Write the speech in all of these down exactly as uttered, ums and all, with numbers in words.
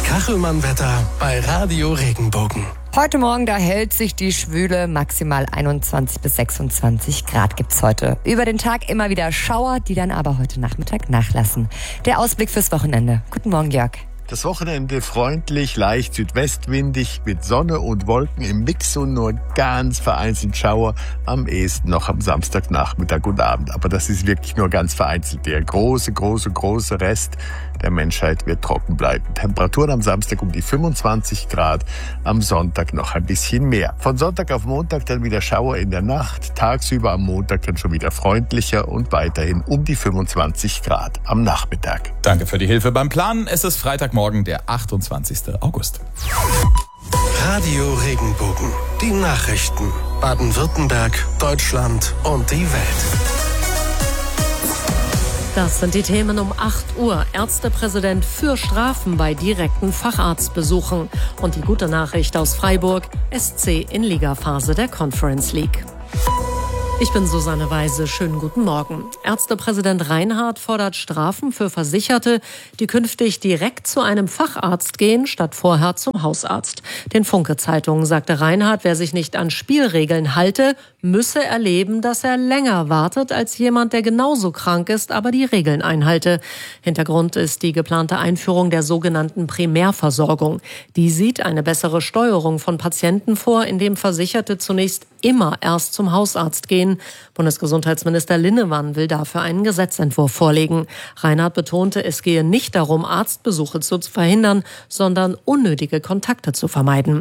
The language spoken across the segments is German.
Kachelmann-Wetter bei Radio Regenbogen. Heute Morgen, da hält sich die Schwüle, maximal einundzwanzig bis sechsundzwanzig Grad gibt's heute. Über den Tag immer wieder Schauer, die dann aber heute Nachmittag nachlassen. Der Ausblick fürs Wochenende. Guten Morgen, Jörg. Das Wochenende freundlich, leicht südwestwindig mit Sonne und Wolken im Mix und nur ganz vereinzelt Schauer. Am ehesten noch am Samstagnachmittag und Abend. Aber das ist wirklich nur ganz vereinzelt. Der große, große, große Rest der Menschheit wird trocken bleiben. Temperaturen am Samstag um die fünfundzwanzig Grad, am Sonntag noch ein bisschen mehr. Von Sonntag auf Montag dann wieder Schauer in der Nacht. Tagsüber am Montag dann schon wieder freundlicher und weiterhin um die fünfundzwanzig Grad am Nachmittag. Danke für die Hilfe beim Planen. Es ist Freitagmorgen, der achtundzwanzigsten August. Radio Regenbogen. Die Nachrichten. Baden-Württemberg, Deutschland und die Welt. Das sind die Themen um acht Uhr. Ärztepräsident für Strafen bei direkten Facharztbesuchen. Und die gute Nachricht aus Freiburg: S C in Ligaphase der Conference League. Ich bin Susanne Weise. Schönen guten Morgen. Ärztepräsident Reinhardt fordert Strafen für Versicherte, die künftig direkt zu einem Facharzt gehen, statt vorher zum Hausarzt. Den Funke-Zeitungen sagte Reinhardt, wer sich nicht an Spielregeln halte, müsse erleben, dass er länger wartet als jemand, der genauso krank ist, aber die Regeln einhalte. Hintergrund ist die geplante Einführung der sogenannten Primärversorgung. Die sieht eine bessere Steuerung von Patienten vor, indem Versicherte zunächst immer erst zum Hausarzt gehen. Bundesgesundheitsminister Linnemann will dafür einen Gesetzentwurf vorlegen. Reinhardt betonte, es gehe nicht darum, Arztbesuche zu verhindern, sondern unnötige Kontakte zu vermeiden.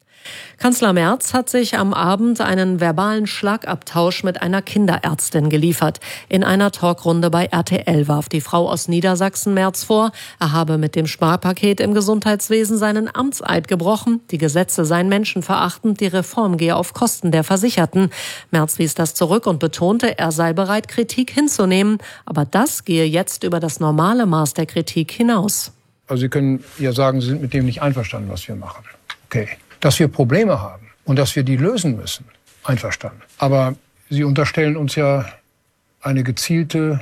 Kanzler Merz hat sich am Abend einen verbalen Schlagabtausch mit einer Kinderärztin geliefert. In einer Talkrunde bei R T L warf die Frau aus Niedersachsen Merz vor, er habe mit dem Sparpaket im Gesundheitswesen seinen Amtseid gebrochen, die Gesetze seien menschenverachtend, die Reform gehe auf Kosten der Versicherten. Merz wies das zurück und betonte, er sei bereit, Kritik hinzunehmen, aber das gehe jetzt über das normale Maß der Kritik hinaus. Also Sie können ja sagen, Sie sind mit dem nicht einverstanden, was wir machen. Okay. Dass wir Probleme haben und dass wir die lösen müssen, einverstanden. Aber Sie unterstellen uns ja eine gezielte,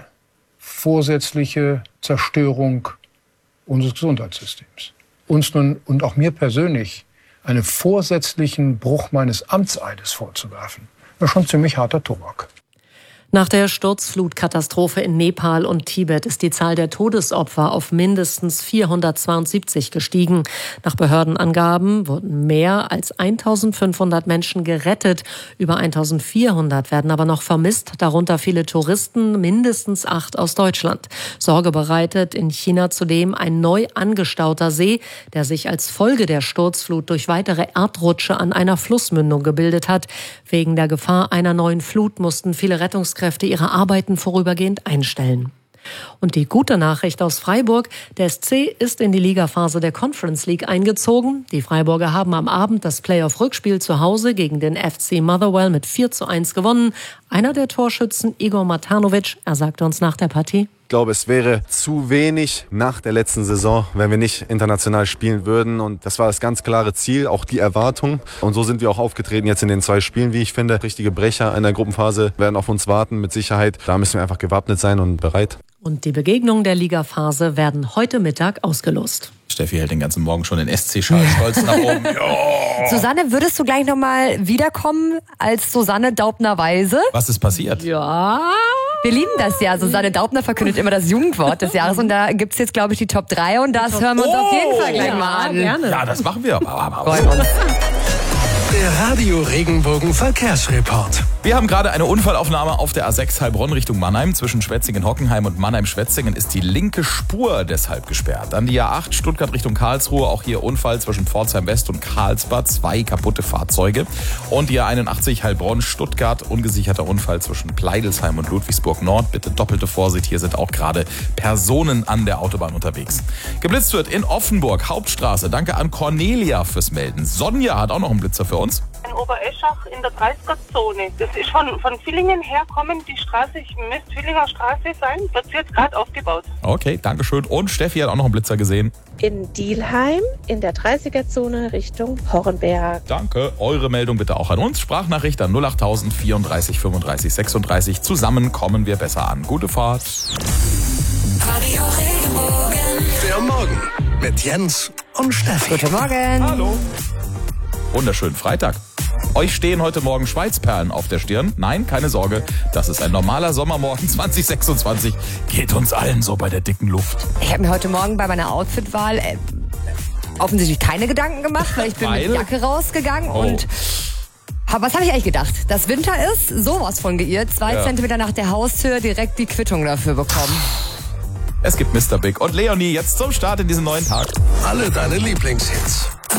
vorsätzliche Zerstörung unseres Gesundheitssystems. Uns nun und auch mir persönlich einen vorsätzlichen Bruch meines Amtseides vorzuwerfen, das ist schon ziemlich harter Tobak. Nach der Sturzflutkatastrophe in Nepal und Tibet ist die Zahl der Todesopfer auf mindestens vierhundertzweiundsiebzig gestiegen. Nach Behördenangaben wurden mehr als eintausendfünfhundert Menschen gerettet. Über eintausendvierhundert werden aber noch vermisst, darunter viele Touristen, mindestens acht aus Deutschland. Sorge bereitet in China zudem ein neu angestauter See, der sich als Folge der Sturzflut durch weitere Erdrutsche an einer Flussmündung gebildet hat. Wegen der Gefahr einer neuen Flut mussten viele Rettungskräfte ihre Arbeiten vorübergehend einstellen. Und die gute Nachricht aus Freiburg: Der S C ist in die Ligaphase der Conference League eingezogen. Die Freiburger haben am Abend das Playoff-Rückspiel zu Hause gegen den F C Motherwell mit vier zu eins gewonnen. Einer der Torschützen, Igor Matanovic, er sagte uns nach der Partie: Ich glaube, es wäre zu wenig nach der letzten Saison, wenn wir nicht international spielen würden. Und das war das ganz klare Ziel, auch die Erwartung. Und so sind wir auch aufgetreten jetzt in den zwei Spielen, wie ich finde. Richtige Brecher in der Gruppenphase werden auf uns warten, mit Sicherheit. Da müssen wir einfach gewappnet sein und bereit. Und die Begegnungen der Ligaphase werden heute Mittag ausgelost. Steffi hält den ganzen Morgen schon den S C-Schal stolz nach oben. Ja. Susanne, würdest du gleich nochmal wiederkommen als Susanne Daubner-Weise? Was ist passiert? Ja... Wir lieben das ja. Susanne Daubner verkündet immer das Jugendwort des Jahres. Und da gibt's jetzt, glaube ich, die Top drei. Und das hören wir uns oh, auf jeden Fall gleich ja, mal an. Gerne. Ja, das machen wir. Freuen uns. Der Radio Regenbogen Verkehrsreport. Wir haben gerade eine Unfallaufnahme auf der A sechs Heilbronn Richtung Mannheim. Zwischen Schwetzingen-Hockenheim und Mannheim-Schwetzingen ist die linke Spur deshalb gesperrt. Dann die A acht Stuttgart Richtung Karlsruhe. Auch hier Unfall zwischen Pforzheim West und Karlsbad. Zwei kaputte Fahrzeuge. Und die A einundachtzig Heilbronn-Stuttgart. Ungesicherter Unfall zwischen Pleidelsheim und Ludwigsburg Nord. Bitte doppelte Vorsicht. Hier sind auch gerade Personen an der Autobahn unterwegs. Geblitzt wird in Offenburg, Hauptstraße. Danke an Cornelia fürs Melden. Sonja hat auch noch einen Blitzer für uns. In Obereschach in der dreißiger-Zone. Das ist von, von Villingen herkommen, die Straße, müsste Villinger Straße sein, wird jetzt gerade aufgebaut. Okay, danke schön. Und Steffi hat auch noch einen Blitzer gesehen. In Dielheim in der dreißiger-Zone Richtung Horrenberg. Danke. Eure Meldung bitte auch an uns. Sprachnachricht an null achttausend vierunddreißig fünfunddreißig sechsunddreißig. Zusammen kommen wir besser an. Gute Fahrt. Der Morgen mit Jens und Steffi. Guten Morgen. Hallo. Wunderschönen Freitag. Euch stehen heute Morgen Schweizperlen auf der Stirn. Nein, keine Sorge, das ist ein normaler Sommermorgen zwanzig sechsundzwanzig. Geht uns allen so bei der dicken Luft. Ich habe mir heute Morgen bei meiner Outfitwahl äh, offensichtlich keine Gedanken gemacht, weil ich bin Weil? mit Jacke rausgegangen Oh. und hab, was habe ich eigentlich gedacht? Dass Winter ist? Sowas von geirrt. Zwei Ja. Zentimeter nach der Haustür direkt die Quittung dafür bekommen. Es gibt Mister Big und Leonie jetzt zum Start in diesen neuen Tag. Alle deine Lieblingshits.